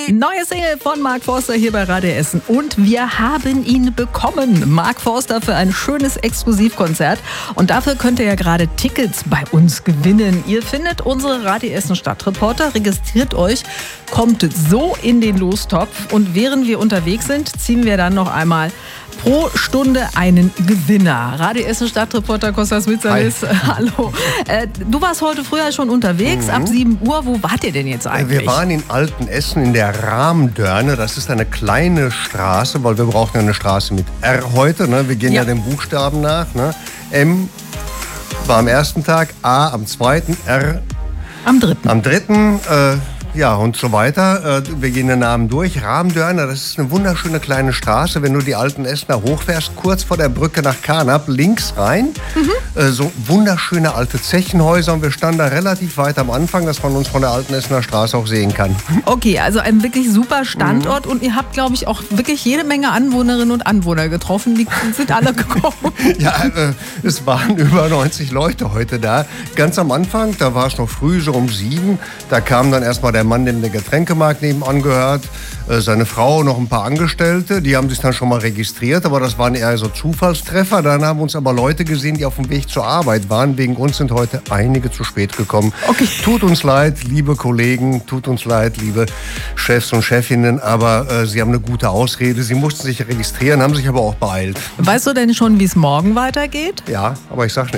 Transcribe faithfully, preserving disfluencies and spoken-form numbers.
Neue Single von Mark Forster hier bei Radio Essen. Und wir haben ihn bekommen. Mark Forster für ein schönes Exklusivkonzert. Und dafür könnt ihr ja gerade Tickets bei uns gewinnen. Ihr findet unsere Radio Essen Stadtreporter, registriert euch, kommt so in den Lostopf. Und während wir unterwegs sind, ziehen wir dann noch einmal pro Stunde einen Gewinner. Radio Essen Stadtreporter Kostas Mitsalis, hallo. Äh, du warst heute früher schon unterwegs, mhm. ab sieben Uhr. Wo wart ihr denn jetzt eigentlich? Wir waren in Altenessen in der Rahmdörne. Das ist eine kleine Straße, weil wir brauchen eine Straße mit R heute. Ne? Wir gehen ja. ja den Buchstaben nach. Ne? M war am ersten Tag, A am zweiten, R am dritten. Am dritten, äh, ja, und so weiter. Wir gehen den Namen durch. Rahmdörner, das ist eine wunderschöne kleine Straße. Wenn du die Altenessener hochfährst, kurz vor der Brücke nach Carnap, links rein. Mhm. So wunderschöne alte Zechenhäuser. Und wir standen da relativ weit am Anfang, dass man uns von der Altenessener Straße auch sehen kann. Okay, also ein wirklich super Standort. Mhm. Und ihr habt, glaube ich, auch wirklich jede Menge Anwohnerinnen und Anwohner getroffen. Die sind alle gekommen. Ja, äh, es waren über neunzig Leute heute da. Ganz am Anfang, da war es noch früh, so um sieben. Da kam dann erstmal der Mann, dem der Getränkemarkt nebenan gehört, seine Frau, noch ein paar Angestellte, die haben sich dann schon mal registriert, aber das waren eher so Zufallstreffer. Dann haben uns aber Leute gesehen, die auf dem Weg zur Arbeit waren. Wegen uns sind heute einige zu spät gekommen. Okay. Tut uns leid, liebe Kollegen, tut uns leid, liebe Chefs und Chefinnen, aber äh, sie haben eine gute Ausrede. Sie mussten sich registrieren, haben sich aber auch beeilt. Weißt du denn schon, wie es morgen weitergeht? Ja, aber ich sag nicht.